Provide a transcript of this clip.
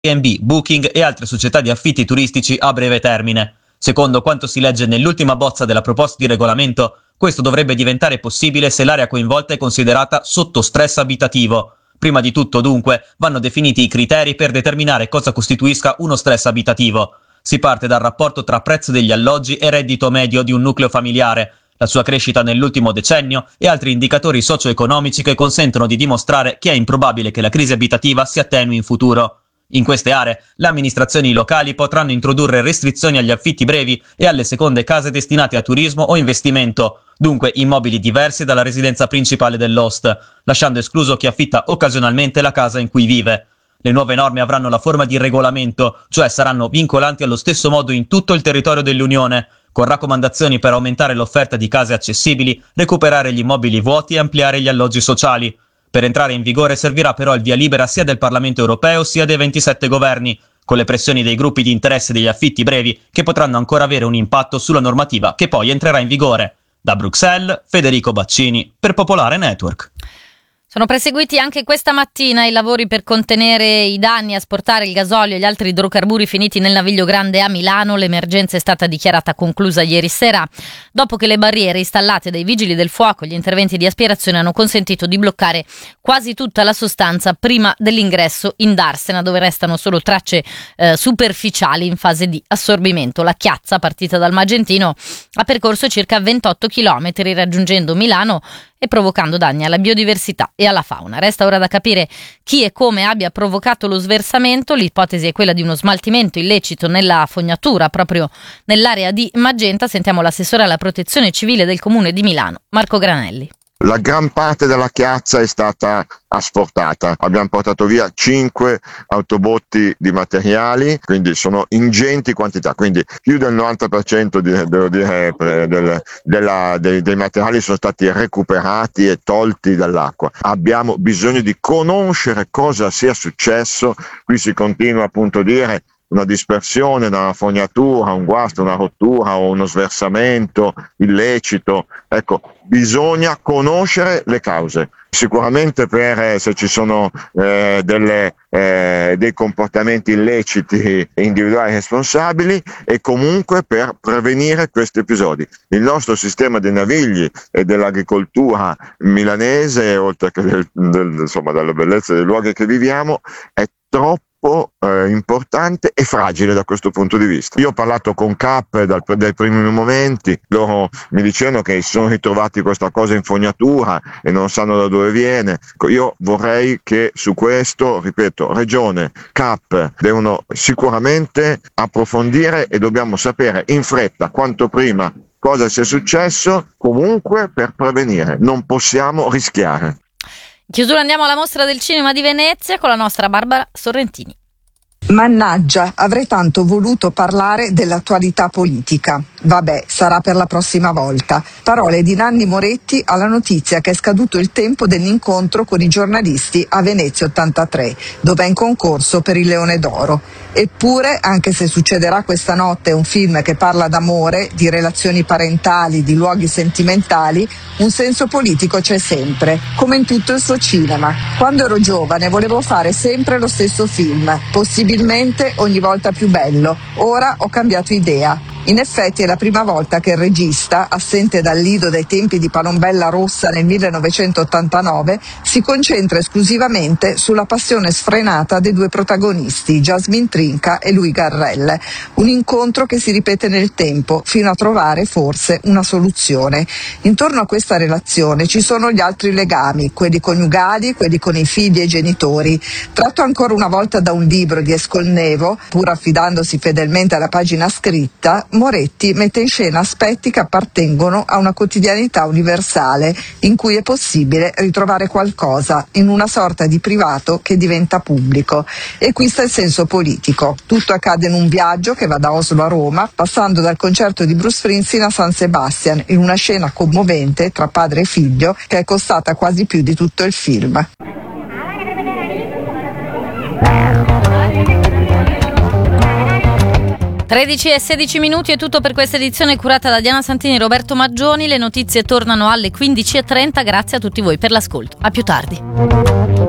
Airbnb, Booking e altre società di affitti turistici a breve termine. Secondo quanto si legge nell'ultima bozza della proposta di regolamento, questo dovrebbe diventare possibile se l'area coinvolta è considerata sotto stress abitativo. Prima di tutto, dunque, vanno definiti i criteri per determinare cosa costituisca uno stress abitativo. Si parte dal rapporto tra prezzo degli alloggi e reddito medio di un nucleo familiare, la sua crescita nell'ultimo decennio e altri indicatori socio-economici che consentono di dimostrare che è improbabile che la crisi abitativa si attenui in futuro. In queste aree, le amministrazioni locali potranno introdurre restrizioni agli affitti brevi e alle seconde case destinate a turismo o investimento, dunque immobili diversi dalla residenza principale dell'host, lasciando escluso chi affitta occasionalmente la casa in cui vive. Le nuove norme avranno la forma di regolamento, cioè saranno vincolanti allo stesso modo in tutto il territorio dell'Unione, con raccomandazioni per aumentare l'offerta di case accessibili, recuperare gli immobili vuoti e ampliare gli alloggi sociali. Per entrare in vigore servirà però il via libera sia del Parlamento europeo sia dei 27 governi, con le pressioni dei gruppi di interesse degli affitti brevi che potranno ancora avere un impatto sulla normativa che poi entrerà in vigore. Da Bruxelles, Federico Baccini, per Popolare Network. Sono proseguiti anche questa mattina i lavori per contenere i danni, asportare il gasolio e gli altri idrocarburi finiti nel Naviglio Grande a Milano. L'emergenza è stata dichiarata conclusa ieri sera, dopo che le barriere installate dai vigili del fuoco e gli interventi di aspirazione hanno consentito di bloccare quasi tutta la sostanza prima dell'ingresso in Darsena, dove restano solo tracce superficiali in fase di assorbimento. La chiazza, partita dal Magentino, ha percorso circa 28 chilometri, raggiungendo Milano e provocando danni alla biodiversità e alla fauna. Resta ora da capire chi e come abbia provocato lo sversamento. L'ipotesi è quella di uno smaltimento illecito nella fognatura proprio nell'area di Magenta. Sentiamo l'assessore alla protezione civile del comune di Milano, Marco Granelli. La gran parte della chiazza è stata asportata, abbiamo portato via 5 autobotti di materiali, quindi sono ingenti quantità, quindi più del 90% devo dire, dei materiali sono stati recuperati e tolti dall'acqua. Abbiamo bisogno di conoscere cosa sia successo, qui si continua appunto a dire una dispersione da una fognatura, un guasto, una rottura o uno sversamento illecito. Ecco, bisogna conoscere le cause. Sicuramente per se ci sono dei comportamenti illeciti individuali responsabili e comunque per prevenire questi episodi. Il nostro sistema dei navigli e dell'agricoltura milanese, oltre che insomma dalla bellezza dei luoghi che viviamo, è troppo importante e fragile da questo punto di vista. Io ho parlato con CAP dai primi momenti, loro mi dicevano che si sono ritrovati questa cosa in fognatura e non sanno da dove viene. Io vorrei che su questo, ripeto, Regione, CAP devono sicuramente approfondire e dobbiamo sapere in fretta, quanto prima, cosa sia successo, comunque per prevenire. Non possiamo rischiare. Chiusura, andiamo alla Mostra del Cinema di Venezia con la nostra Barbara Sorrentini. Mannaggia, avrei tanto voluto parlare dell'attualità politica. Vabbè, sarà per la prossima volta. Parole di Nanni Moretti alla notizia che è scaduto il tempo dell'incontro con i giornalisti a Venezia 83, dove è in concorso per il Leone d'Oro. Eppure, anche se succederà questa notte un film che parla d'amore, di relazioni parentali, di luoghi sentimentali, un senso politico c'è sempre, come in tutto il suo cinema. Quando ero giovane volevo fare sempre lo stesso film, possibilmente ogni volta più bello. Ora ho cambiato idea. In effetti è la prima volta che il regista, assente dal Lido dai tempi di Palombella Rossa nel 1989, si concentra esclusivamente sulla passione sfrenata dei due protagonisti, Jasmine Trinca e Louis Garrel. Un incontro che si ripete nel tempo, fino a trovare forse una soluzione. Intorno a questa relazione ci sono gli altri legami, quelli coniugali, quelli con i figli e i genitori. Tratto ancora una volta da un libro di Escolnevo, pur affidandosi fedelmente alla pagina scritta, Moretti mette in scena aspetti che appartengono a una quotidianità universale, in cui è possibile ritrovare qualcosa in una sorta di privato che diventa pubblico. E qui sta il senso politico. Tutto accade in un viaggio che va da Oslo a Roma, passando dal concerto di Bruce Springsteen a San Sebastian, in una scena commovente tra padre e figlio che è costata quasi più di tutto il film. 13:16 è tutto per questa edizione curata da Diana Santini e Roberto Maggioni. Le notizie tornano alle 15:30. Grazie a tutti voi per l'ascolto. A più tardi.